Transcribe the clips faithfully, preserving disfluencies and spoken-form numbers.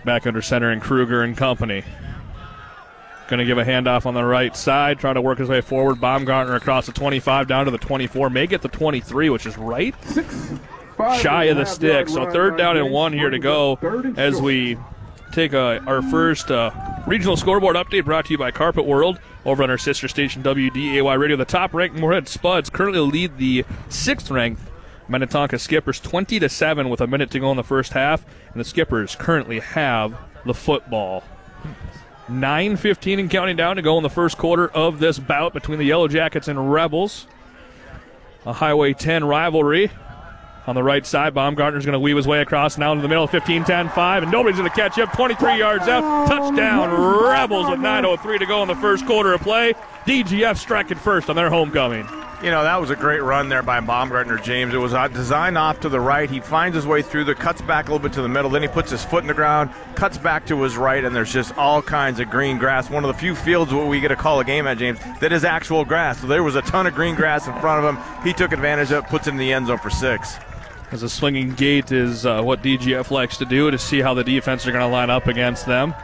back under center and Kruger and company. Going to give a handoff on the right side, trying to work his way forward. Baumgartner across the twenty-five down to the twenty-four, may get the twenty-three, which is right shy of the stick. So third down and one here to go as we take a, our first uh, regional scoreboard update brought to you by Carpet World over on our sister station W D A Y Radio. The top-ranked Moorhead Spuds currently lead the sixth-ranked Minnetonka Skippers twenty to seven with a minute to go in the first half, and the Skippers currently have the football. nine fifteen and counting down to go in the first quarter of this bout between the Yellow Jackets and Rebels. A Highway ten rivalry. On the right side, Baumgartner's going to weave his way across now into the middle, fifteen ten five, and nobody's going to catch up. twenty-three yards out. Touchdown, Rebels with nine oh three to go in the first quarter of play. D G F striking first on their homecoming. You know, that was a great run there by Baumgartner, James. It was designed off to the right. He finds his way through there, cuts back a little bit to the middle, then he puts his foot in the ground, cuts back to his right, and there's just all kinds of green grass. One of the few fields where we get to call a game at, James, that is actual grass. So there was a ton of green grass in front of him. He took advantage of it, puts it in the end zone for six. As a swinging gate is uh, what D G F likes to do to see how the defense are going to line up against them.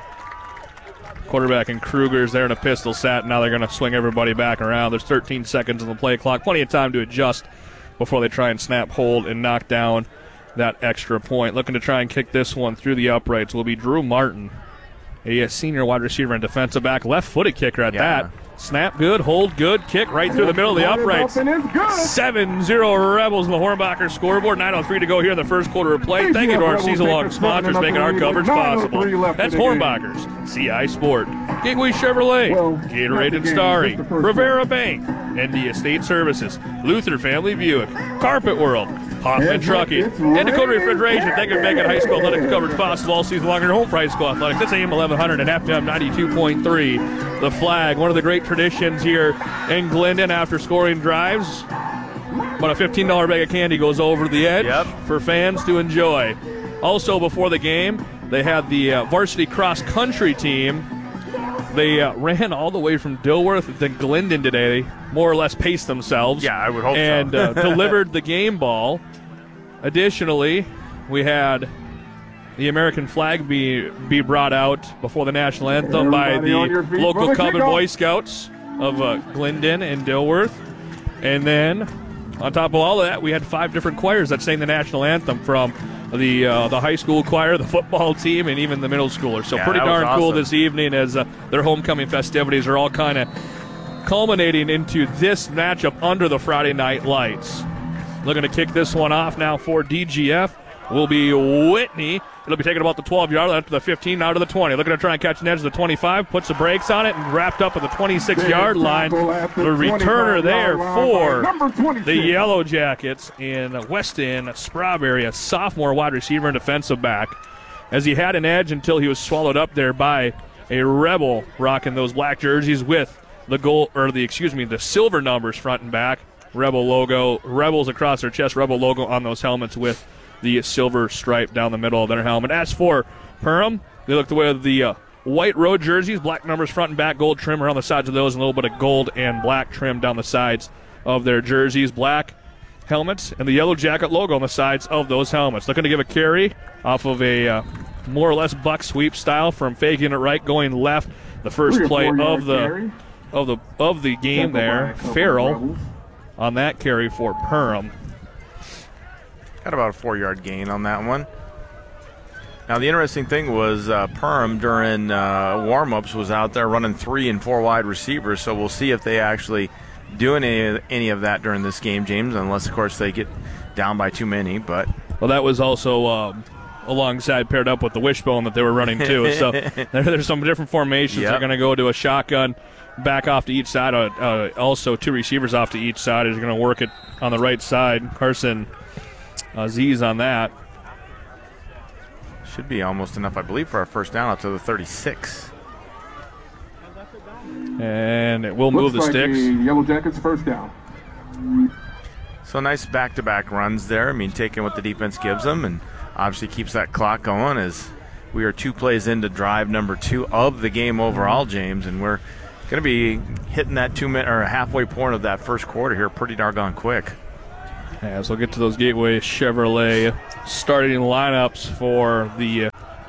Quarterback and Kruger's there in a pistol set. Now they're going to swing everybody back around. There's thirteen seconds on the play clock. Plenty of time to adjust before they try and snap, hold, and knock down that extra point. Looking to try and kick this one through the uprights will be Drew Martin, a senior wide receiver and defensive back. Left-footed kicker at yeah. that. Snap good, hold good, kick right through the middle of the uprights. seven zero Rebels in the Hornbacher scoreboard. nine oh three to go here in the first quarter of play. Thank you to our season-long sponsors making our coverage possible. That's Hornbachers, C I Sport, Gateway Chevrolet, Gatorade and Starry, Rivera Bank, N D Estate Services, Luther Family Buick, Carpet World, Hoffman Trucking, and Dakota Refrigeration. Thank you for making high school athletics coverage possible all season long. Your home for high school athletics. That's A M eleven hundred and F M ninety-two point three. The Flag, one of the great traditions here in Glendon after scoring drives. About a fifteen dollar bag of candy goes over the edge yep. for fans to enjoy. Also, before the game, they had the uh, varsity cross-country team. They uh, ran all the way from Dilworth to Glendon today. They more or less paced themselves. Yeah, I would hope and, so. And uh, delivered the game ball. Additionally, we had the American flag be be brought out before the national anthem by the local Cub and Boy Scouts of uh, Glendon and Dilworth. And then, on top of all of that, we had five different choirs that sang the national anthem, from the uh, the high school choir, the football team, and even the middle schoolers. So yeah, pretty darn awesome. cool this evening as uh, their homecoming festivities are all kind of culminating into this matchup under the Friday night lights. Looking to kick this one off now for D G F will be Whitney. It'll be taken about the twelve-yard line up to the fifteen, now to the twenty. Looking to try and catch an edge of the twenty-five, puts the brakes on it, and wrapped up at the twenty-six-yard line. The returner there for the Yellow Jackets in Weston Strawberry, a sophomore wide receiver and defensive back, as he had an edge until he was swallowed up there by a Rebel rocking those black jerseys with the gold, or the excuse me, the silver numbers front and back. Rebel logo, Rebels across their chest, Rebel logo on those helmets with the silver stripe down the middle of their helmet. As for Perham, they look the way of the uh, white road jerseys, black numbers front and back, gold trim around the sides of those, and a little bit of gold and black trim down the sides of their jerseys. Black helmets and the Yellow Jacket logo on the sides of those helmets. Looking to give a carry off of a uh, more or less buck sweep style from faking it right, going left. The first play of the of the of the game there. Farrell on that carry for Perham. Got about a four-yard gain on that one. Now, the interesting thing was uh, Perham during uh, warm-ups was out there running three and four wide receivers, so we'll see if they actually do any, any of that during this game, James, unless, of course, they get down by too many. But well, that was also um, alongside paired up with the wishbone that they were running, too. So there, there's some different formations. Yep. They're going to go to a shotgun back off to each side. Uh, uh, also, two receivers off to each side. Is going to work it on the right side. Carson Aziz on that. Should be almost enough, I believe, for our first down out to the thirty-six. And it will move the like sticks. The Yellow Jackets first down. So nice back-to-back runs there. I mean, taking what the defense gives them, and obviously keeps that clock going as we are two plays into drive number two of the game overall, James, and we're going to be hitting that two-minute or halfway point of that first quarter here pretty doggone quick. As we'll get to those Gateway Chevrolet starting lineups for the uh,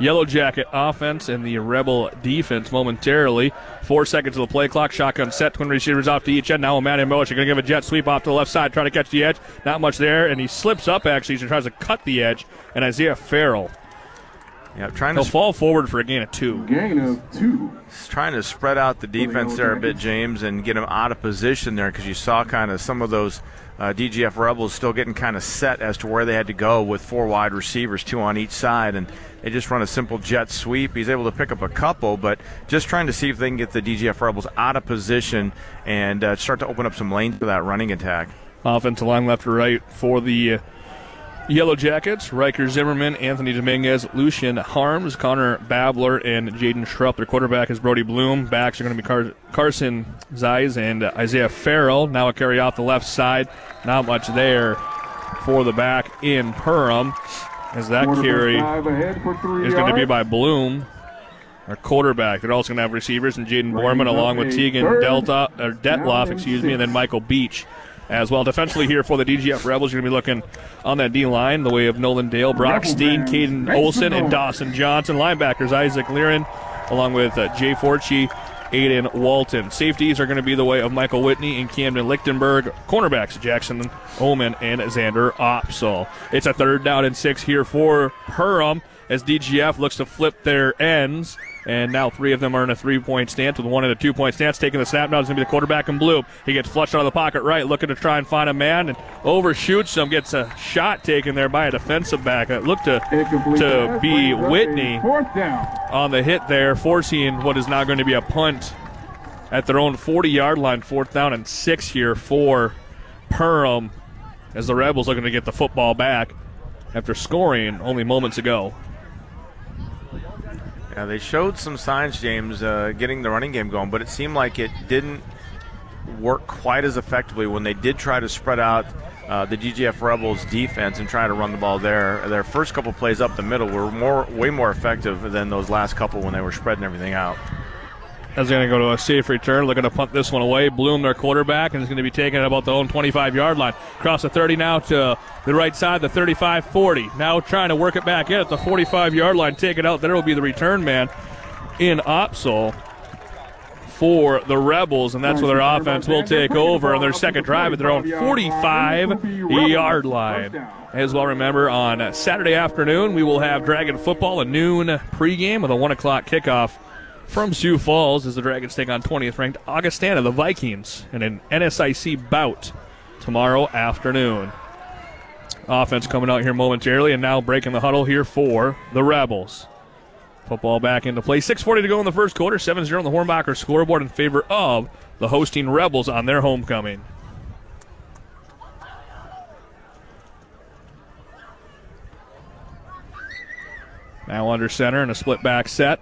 Yellow Jacket offense and the Rebel defense momentarily. Four seconds of the play clock. Shotgun set. Twin receivers off to each end. Now a man in motion. Going to give a jet sweep off to the left side. Trying to catch the edge. Not much there. And he slips up, actually. He tries to cut the edge. And Isaiah Farrell. Yeah, trying He'll to fall forward for a gain of two. Gain of two. Trying to spread out the defense there a bit, James, and get him out of position there, because you saw kind of some of those uh, D G F Rebels still getting kind of set as to where they had to go with four wide receivers, two on each side, and they just run a simple jet sweep. He's able to pick up a couple, but just trying to see if they can get the D G F Rebels out of position and uh, start to open up some lanes for that running attack. Offensive line left to right for the uh, Yellow Jackets. Riker Zimmerman, Anthony Dominguez, Lucian Harms, Connor Babler, and Jaden Schrupp. Their quarterback is Brody Bloom. Backs are going to be Car- Carson Zeiss and uh, Isaiah Farrell. Now a carry off the left side. Not much there for the back in Perham, as that carry is going to be by Bloom, our quarterback. They're also going to have receivers and Jaden Borman along with Tegan Delta, or Detloff, excuse me, and then Michael Beach as well. Defensively here for the D G F Rebels, you're going to be looking on that D-line, the way of Nolan Dale, Brock Steen, Caden Olsen, and Dawson Johnson. Linebackers, Isaac Liren, along with uh, Jay Forchi, Aiden Walton. Safeties are going to be the way of Michael Whitney and Camden Lichtenberg. Cornerbacks, Jackson Oman and Xander Opsal. It's a third down and six here for Perham as D G F looks to flip their ends. And now three of them are in a three-point stance with one in a two-point stance. Taking the snap now is going to be the quarterback in blue. He gets flushed out of the pocket right, looking to try and find a man, and overshoots him. Gets a shot taken there by a defensive back. It looked to, to be Whitney on the hit there, forcing what is now going to be a punt at their own forty-yard line. Fourth down and six here for Perham as the Rebels looking to get the football back after scoring only moments ago. Yeah, they showed some signs, James, uh, getting the running game going, but it seemed like it didn't work quite as effectively when they did try to spread out uh, the D G F Rebels defense and try to run the ball there. Their first couple plays up the middle were more, way more effective than those last couple when they were spreading everything out. That's going to go to a safe return, looking to punt this one away. Bloom, their quarterback, and is going to be taken at about the own twenty-five-yard line. Across the thirty now to the right side, the thirty-five forty. Now trying to work it back in at the forty-five-yard line. Take it out. There will be the return man in Opsal for the Rebels, and that's where their offense will take over on their second drive at their own forty-five-yard line. As well, remember, on Saturday afternoon, we will have Dragon football, a noon pregame with a one o'clock kickoff from Sioux Falls as the Dragons take on twentieth-ranked Augustana, the Vikings, in an N S I C bout tomorrow afternoon. Offense coming out here momentarily, and now breaking the huddle here for the Rebels. Football back into play. six forty to go in the first quarter. seven zero on the Hornbacher scoreboard in favor of the hosting Rebels on their homecoming. Now under center and a split back set.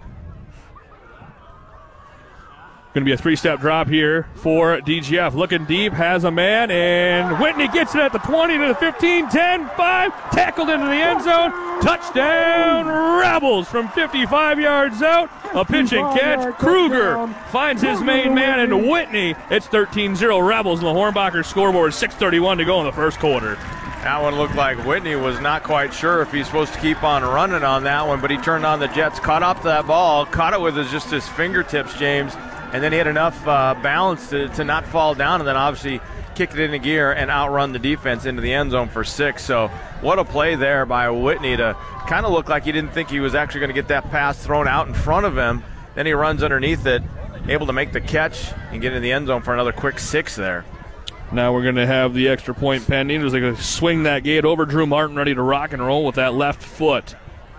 Going to be a three-step drop here for D G F. Looking deep, has a man, and Whitney gets it at the twenty to the fifteen, ten, five, tackled into the end zone. Touchdown, Rebels from fifty-five yards out. A pitch and catch. Kruger finds his main man in Whitney. It's thirteen zero Rebels in the Hornbacher scoreboard. six thirty-one to go in the first quarter. That one looked like Whitney was not quite sure if he's supposed to keep on running on that one, but he turned on the jets, caught up to that ball, caught it with his, just his fingertips, James. And then he had enough uh, balance to, to not fall down, and then obviously kicked it into gear and outrun the defense into the end zone for six. So what a play there by Whitney to kind of look like he didn't think he was actually going to get that pass thrown out in front of him. Then he runs underneath it, able to make the catch and get into the end zone for another quick six there. Now we're going to have the extra point pending. There's like a swing that gate over. Drew Martin ready to rock and roll with that left foot.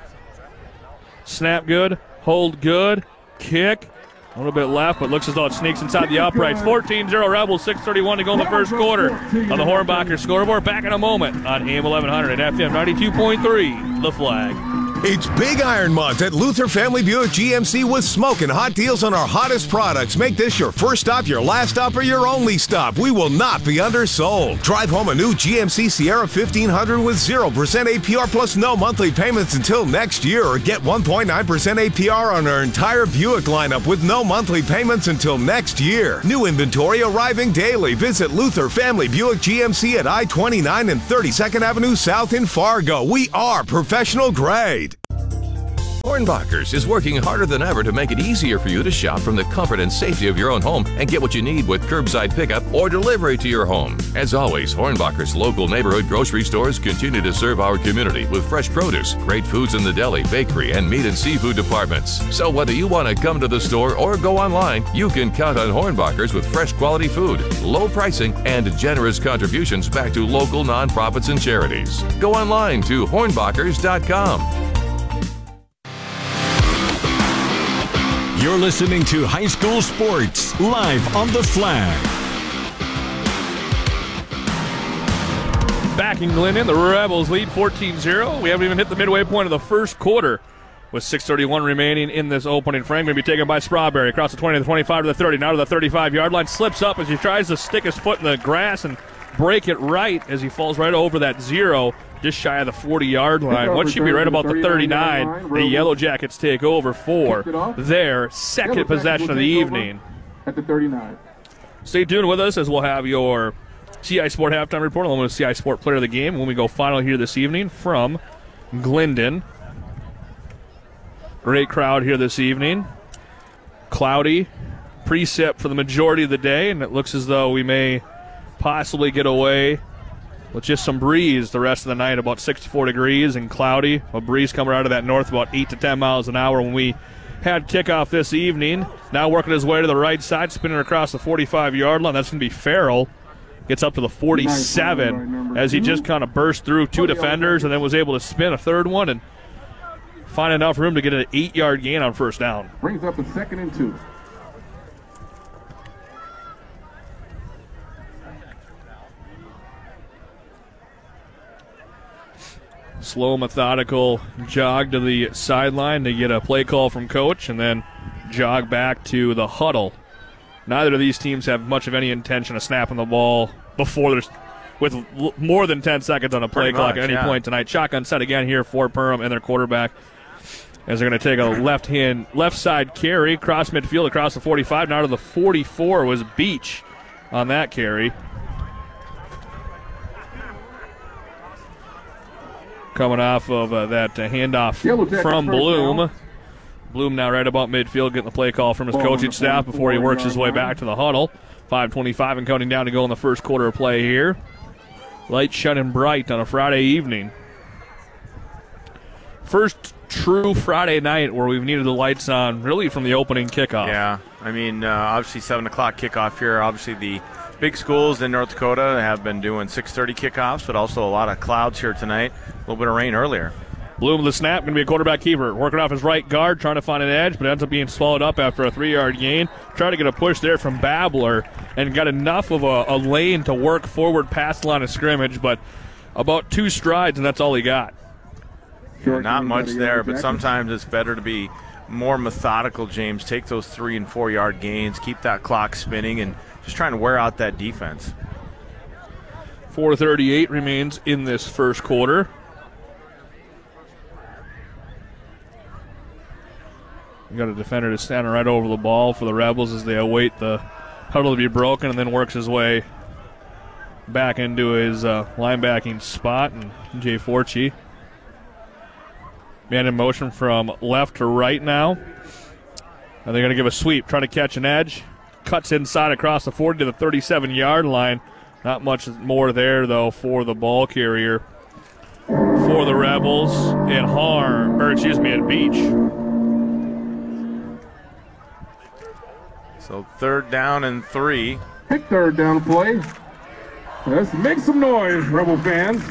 Snap good, hold good, kick. A little bit left, but looks as though it sneaks inside the uprights. fourteen zero Rebels, six thirty-one to go in the first quarter on the Hornbacher scoreboard. Back in a moment on A M eleven hundred and F M ninety-two point three, The Flag. It's Big Iron Month at Luther Family Buick G M C with smoking hot deals on our hottest products. Make this your first stop, your last stop, or your only stop. We will not be undersold. Drive home a new G M C Sierra fifteen hundred with zero percent A P R plus no monthly payments until next year, or get one point nine percent A P R on our entire Buick lineup with no monthly payments until next year. New inventory arriving daily. Visit Luther Family Buick G M C at I twenty-nine and thirty-second Avenue South in Fargo. We are professional grade. Hornbachers is working harder than ever to make it easier for you to shop from the comfort and safety of your own home and get what you need with curbside pickup or delivery to your home. As always, Hornbachers local neighborhood grocery stores continue to serve our community with fresh produce, great foods in the deli, bakery, and meat and seafood departments. So whether you want to come to the store or go online, you can count on Hornbachers with fresh quality food, low pricing, and generous contributions back to local nonprofits and charities. Go online to hornbachers dot com. You're listening to High School Sports live on the Flag. Back in Glendon, the Rebels lead fourteen zero. We haven't even hit the midway point of the first quarter with six thirty-one remaining in this opening frame. Going to be taken by Strawberry across the twenty, the twenty-five to the thirty, now to the thirty-five-yard line. Slips up as he tries to stick his foot in the grass and break it right as he falls right over that zero, just shy of the forty-yard line. What should be right about the thirty-nine. The Yellow Jackets take over for their second possession of the evening. At the thirty-nine. Stay tuned with us as we'll have your C I Sport halftime report along with C I Sport player of the game when we go final here this evening from Glendon. Great crowd here this evening. Cloudy, precip for the majority of the day, and it looks as though we may possibly get away with just some breeze the rest of the night, about sixty-four degrees and cloudy. A breeze coming out of that north about eight to ten miles an hour when we had kickoff this evening. Now working his way to the right side, spinning across the forty-five-yard line. That's going to be Farrell. Gets up to the forty-seven as he just kind of burst through two defenders and then was able to spin a third one and find enough room to get an eight-yard gain on first down. Brings up a second and two. Slow, methodical jog to the sideline to get a play call from coach and then jog back to the huddle. Neither of these teams have much of any intention of snapping the ball before there's with l- more than ten seconds on a play Pretty clock much, at any yeah. point tonight. Shotgun set again here for Perham and their quarterback as they're going to take a left hand, left side carry, cross midfield across the forty-five. Now to the forty-four was Beach on that carry. Coming off of uh, that uh, handoff from Bloom. Bloom now right about midfield, getting the play call from his coaching staff before he works his way back to the huddle. five twenty-five and counting down to go in the first quarter of play here. Light shining bright on a Friday evening. First true Friday night where we've needed the lights on really from the opening kickoff. Yeah, I mean, uh, obviously seven o'clock kickoff here. Obviously the big schools in North Dakota have been doing six thirty kickoffs, but also a lot of clouds here tonight. A little bit of rain earlier. Bloom with the snap, going to be a quarterback keeper. Working off his right guard, trying to find an edge, but ends up being swallowed up after a three-yard gain. Trying to get a push there from Babler and got enough of a, a lane to work forward past the line of scrimmage, but about two strides, and that's all he got. Yeah, not much there, but sometimes it's better to be more methodical, James. Take those three- and four-yard gains, keep that clock spinning, and just trying to wear out that defense. four thirty-eight remains in this first quarter. You got a defender that's standing right over the ball for the Rebels as they await the huddle to be broken, and then works his way back into his uh, linebacking spot. And Jay Forchie, man in motion from left to right now. And they're going to give a sweep, trying to catch an edge. Cuts inside across the forty to the thirty-seven-yard line. Not much more there, though, for the ball carrier for the Rebels in Harm, or excuse me, in Beach. So third down and three. Pick third down play. Let's make some noise, Rebel fans.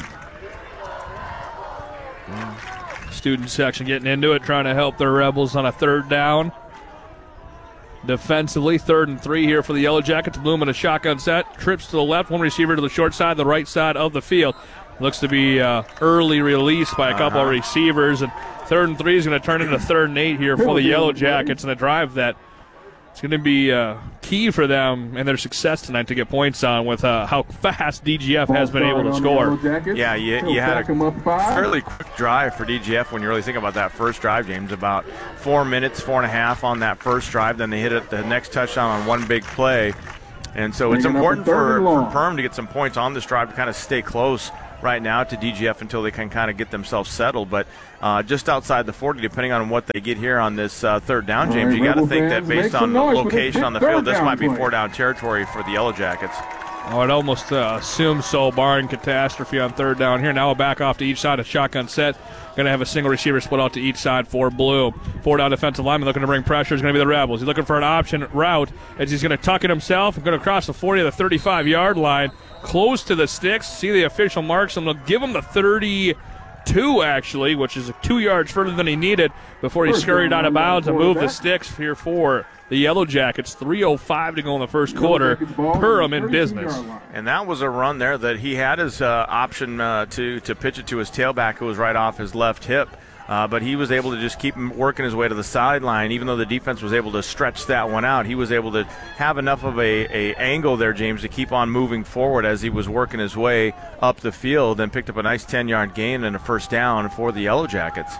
Student section getting into it, trying to help their Rebels on a third down. Defensively, third and three here for the Yellow Jackets. Bloom in a shotgun set. Trips to the left, one receiver to the short side, the right side of the field. Looks to be uh, early release by a couple uh-huh. of receivers. And third and three is going to turn into third and eight here for the Yellow Jackets in a drive that it's going to be uh, key for them and their success tonight to get points on with uh, how fast D G F has been able to score. Yeah, you, you had a fairly quick drive for D G F when you really think about that first drive, James. About four minutes, four and a half on that first drive. Then they hit it the next touchdown on one big play. And so it's important for, for Perm to get some points on this drive to kind of stay close right now to D G F until they can kind of get themselves settled. But uh, just outside the forty, depending on what they get here on this uh, third down, James, you got to think that based on the location on the field, this might be four down territory for the Yellow Jackets. Oh, it almost uh, assumes so, barring catastrophe on third down here. Now a back off to each side, a shotgun set. Going to have a single receiver split out to each side for Bloom. Four down defensive lineman looking to bring pressure is going to be the Rebels. He's looking for an option route as he's going to tuck it himself. Going to cross the forty to the thirty-five-yard line, close to the sticks. See the official marks him. They'll give him the thirty-two, actually, which is two yards further than he needed before he scurried out of bounds and moved the sticks here for the Yellow Jackets. three oh five to go in the first quarter. Perham in business. And that was a run there that he had his uh, option uh, to, to pitch it to his tailback, who was right off his left hip. Uh, but he was able to just keep working his way to the sideline. Even though the defense was able to stretch that one out, he was able to have enough of a, a angle there, James, to keep on moving forward as he was working his way up the field and picked up a nice ten-yard gain and a first down for the Yellow Jackets.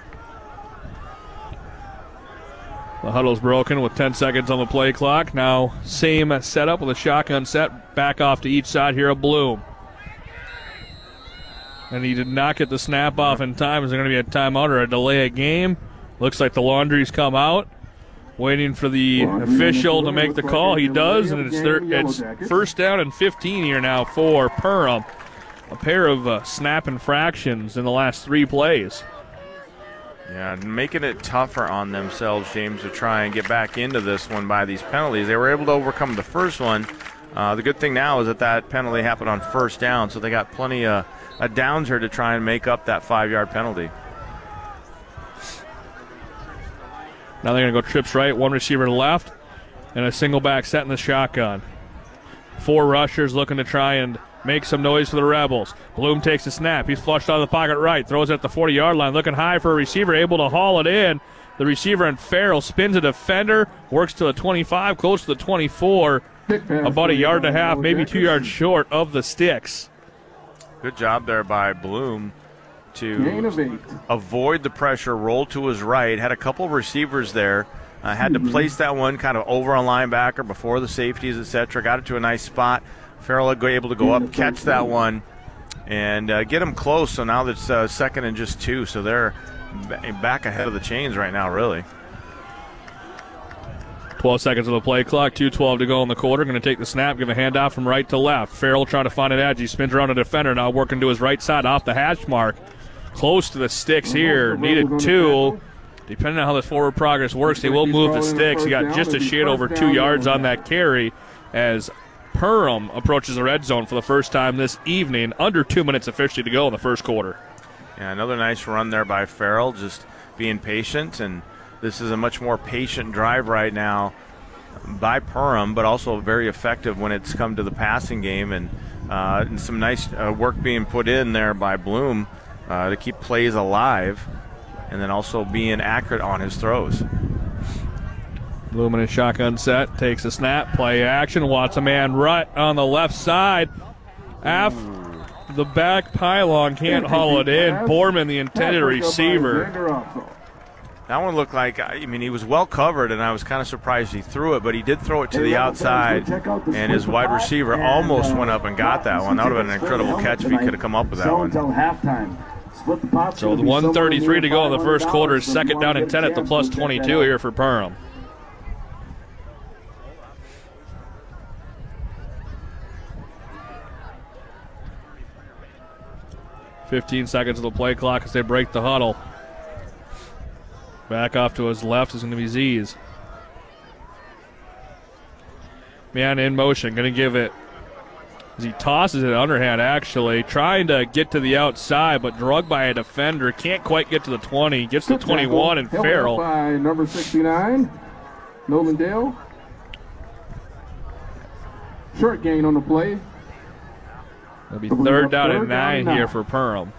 The huddle's broken with ten seconds on the play clock. Now same setup with a shotgun set. Back off to each side here of Bloom. And he did not get the snap off in time. Is there going to be a timeout or a delay of game? Looks like the laundry's come out. Waiting for the official to make the call. He does, and it's, thir- it's first down and fifteen here now for Perham. A pair of uh, snap infractions in the last three plays. Yeah, making it tougher on themselves, James, to try and get back into this one by these penalties. They were able to overcome the first one. Uh, the good thing now is that that penalty happened on first down, so they got plenty of uh, downs here to try and make up that five-yard penalty. Now they're going to go trips right, one receiver left, and a single back set in the shotgun. Four rushers looking to try and make some noise for the Rebels. Bloom takes a snap. He's flushed out of the pocket right. Throws it at the forty-yard line. Looking high for a receiver. Able to haul it in. The receiver and Farrell spins a defender. Works to the twenty-five. Close to the twenty-four. About a yard and a half, maybe two yards short of the sticks. Good job there by Bloom to avoid the pressure. Roll to his right. Had a couple receivers there. Uh, had to place that one kind of over on linebacker before the safeties, et cetera. Got it to a nice spot. Farrell able to go up, catch that one, and uh, get him close. So now it's uh, second and just two. So they're back ahead of the chains right now, really. twelve seconds of the play clock, two twelve to go in the quarter. Going to take the snap, give a handoff from right to left. Farrell trying to find an edge. He spins around a defender, now working to his right side off the hash mark. Close to the sticks here. Needed two. Depending on how the forward progress works, they will move the sticks. He got just a shade over two yards on that carry as Perham approaches the red zone for the first time this evening. Under two minutes officially to go in the first quarter. Yeah, another nice run there by Farrell, just being patient. And this is a much more patient drive right now by Perham, but also very effective when it's come to the passing game. And, uh, and some nice uh, work being put in there by Bloom uh, to keep plays alive, and then also being accurate on his throws. Bloom in his shotgun set, takes a snap, play action, wants a man right on the left side. Af, the back pylon can't haul it in. Borman, the intended receiver. That one looked like, I mean, he was well covered, and I was kind of surprised he threw it, but he did throw it to the outside, and his wide receiver almost went up and got that one. That would have been an incredible catch if he could have come up with that one. So the one thirty-three to go in the first quarter, second down and ten at the plus twenty-two here for Perham. fifteen seconds of the play clock as they break the huddle. Back off to his left is going to be Z's. Man in motion, going to give it as he tosses it underhand, actually. Trying to get to the outside, but drugged by a defender. Can't quite get to the twenty. Gets to the twenty-one, and Farrell. By number sixty-nine, Nolan Dale. Short gain on the play. It'll be third down and nine here for Perham.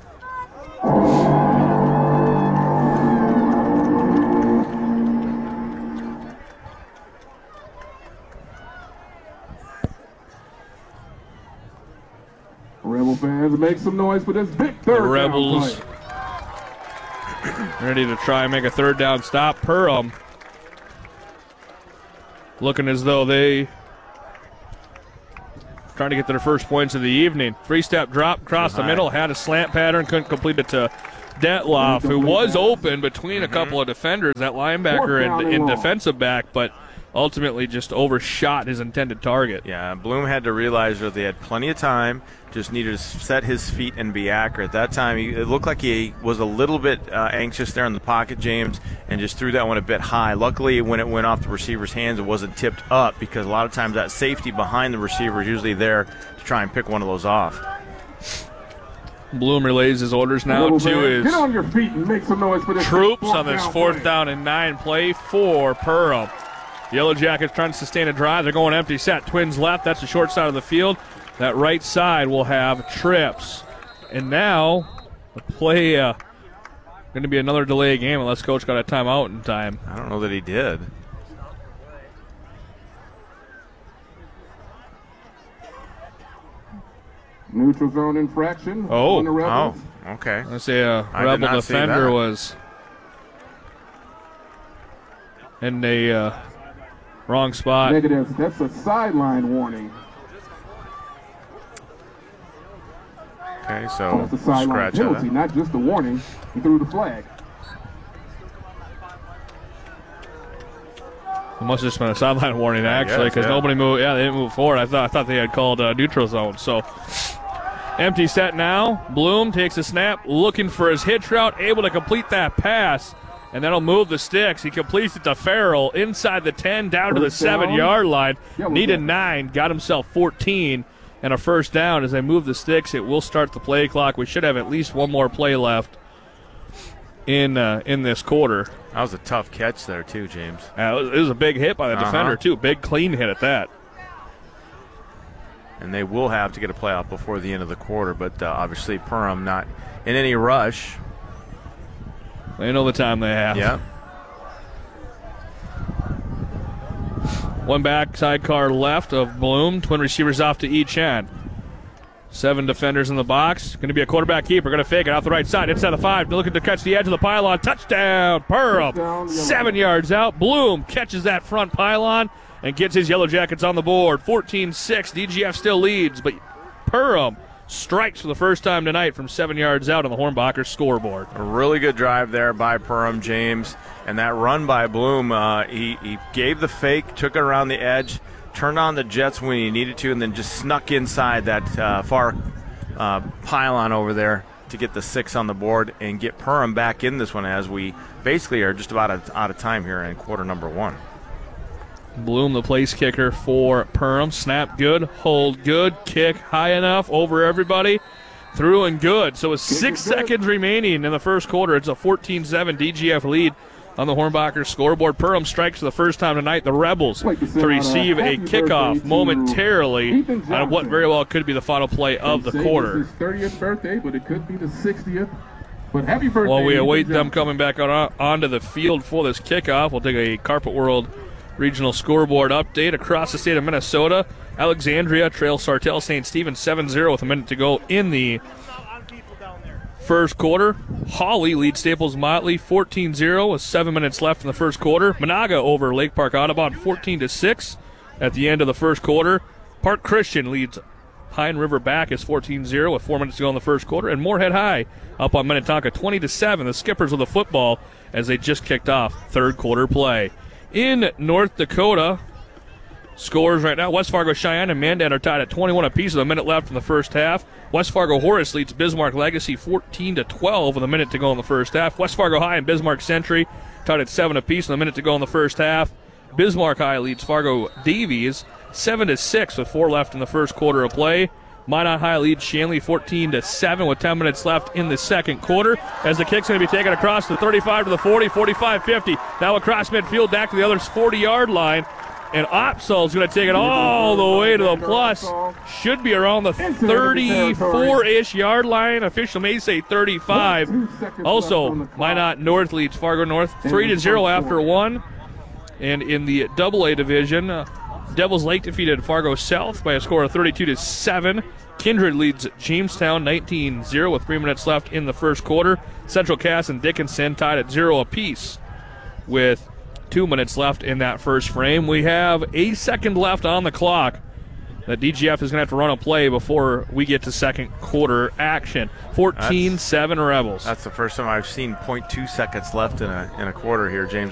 Rebel fans, make some noise for this big third the Rebels down play. Ready to try and make a third down stop. Perham looking as though they trying to get their first points of the evening. Three-step drop across the middle, had a slant pattern, couldn't complete it to Detloff, who was open between mm-hmm. a couple of defenders, that linebacker and, and defensive back, but ultimately just overshot his intended target. Yeah, Bloom had to realize that they had plenty of time, just needed to set his feet and be accurate. That time, he, it looked like he was a little bit uh, anxious there in the pocket, James, and just threw that one a bit high. Luckily, when it went off the receiver's hands, it wasn't tipped up, because a lot of times that safety behind the receiver is usually there to try and pick one of those off. Bloom relays his orders now to his Get on your feet and make some noise for this troops on this fourth play. down and nine play for Perham. Yellow Jackets trying to sustain a drive. They're going empty set. Twins left. That's the short side of the field. That right side will have trips. And now the play uh, going to be another delay game unless Coach got a timeout in time. I don't know that he did. Neutral zone infraction. Oh, on the Rebels. oh, okay. Let's say a Rebel defender was in a uh, wrong spot. Negative. That's a sideline warning. Okay, so that's a sideline penalty, not just a warning. He threw the flag. It must have just been a sideline warning, actually, because yeah. nobody moved. Yeah, they didn't move forward. I thought I thought they had called uh, neutral zone. So empty set now. Bloom takes a snap, looking for his hitch route, able to complete that pass, and that'll move the sticks. He completes it to Farrell inside the ten, down to the seven-yard line. Needed nine, got himself fourteen, and a first down. As they move the sticks, it will start the play clock. We should have at least one more play left in uh, in this quarter. That was a tough catch there, too, James. Uh, it, was, it was a big hit by the uh-huh. defender, too. Big, clean hit at that. And they will have to get a playoff before the end of the quarter, but uh, obviously Perham not in any rush. They know the time they have. Yeah. One back sidecar left of Bloom. Twin receivers off to each end. Seven defenders in the box. Going to be a quarterback keeper. Going to fake it off the right side. Inside the five. Looking to catch the edge of the pylon. Touchdown. Perham. Seven yards out. Bloom catches that front pylon and gets his Yellow Jackets on the board. fourteen six. D G F still leads, but Perham strikes for the first time tonight from seven yards out on the Hornbacher scoreboard. A really good drive there by Perham, James. And that run by Bloom, uh, he, he gave the fake, took it around the edge, turned on the jets when he needed to, and then just snuck inside that uh, far uh, pylon over there to get the six on the board and get Perham back in this one, as we basically are just about out of, out of time here in quarter number one. Bloom, the place kicker for Perham. Snap good, hold good, kick high enough over everybody. Through and good. So with six seconds remaining in the first quarter, it's a fourteen seven D G F lead on the Hornbacher scoreboard. Perham strikes for the first time tonight. The Rebels to receive a kickoff momentarily on what very well could be the final play of the quarter. It's his thirtieth birthday, but it could be the sixtieth. But happy birthday. While we await them coming back on, onto the field for this kickoff, we'll take a Carpet World regional scoreboard update across the state of Minnesota. Alexandria trails Sartell Saint Stephen seven zero with a minute to go in the first quarter. Hawley leads Staples Motley fourteen zero with seven minutes left in the first quarter. Monaga over Lake Park Audubon fourteen to six at the end of the first quarter. Park Christian leads Pine River Bacchus fourteen zero with four minutes to go in the first quarter. And Moorhead High up on Minnetonka twenty to seven. The Skippers with the football as they just kicked off third quarter play. In North Dakota, scores right now, West Fargo Cheyenne and Mandan are tied at twenty-one apiece with a minute left in the first half. West Fargo Horace leads Bismarck Legacy fourteen to twelve with a minute to go in the first half. West Fargo High and Bismarck Century tied at seven apiece with a minute to go in the first half. Bismarck High leads Fargo Davies seven to six with four left in the first quarter of play. Minot High leads Shanley fourteen to seven with ten minutes left in the second quarter, as the kick's going to be taken across the thirty-five to the forty, forty-five fifty. Now across midfield back to the other's forty-yard line. And Opsol's going to take it all the way to the plus. Should be around the thirty-four-ish yard line. Official may say thirty-five. Also, Minot North leads Fargo North three to zero after one. And in the double A division, uh, Devils Lake defeated Fargo South by a score of thirty-two to seven. Kindred leads Jamestown nineteen zero with three minutes left in the first quarter. Central Cass and Dickinson tied at zero apiece with two minutes left in that first frame. We have a second left on the clock that D G F is going to have to run a play before we get to second quarter action. fourteen seven Rebels. That's the first time I've seen point two seconds left in a in a quarter here, James.